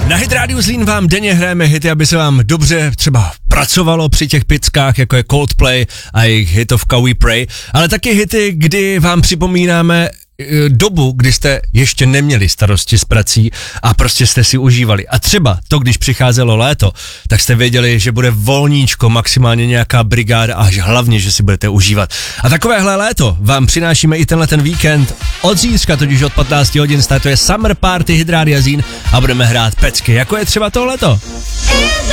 Na Hit Radio Zlín vám denně hrajeme hity, aby se vám dobře třeba pracovalo při těch pickách, jako je Coldplay a jejich hitovka We Pray, ale taky hity, kdy vám připomínáme dobu, kdy jste ještě neměli starosti s prací a prostě jste si užívali. A třeba to, když přicházelo léto, tak jste věděli, že bude volníčko, maximálně nějaká brigáda a hlavně, že si budete užívat. A takovéhle léto vám přinášíme i tenhle ten víkend. Od zítřka, totiž od 15 hodin, startuje Summer Party Hit Radio Zlín a budeme hrát pecky, jako je třeba tohleto.